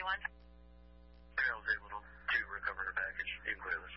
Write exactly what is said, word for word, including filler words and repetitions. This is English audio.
everyone? I was able to, to recover her package, including the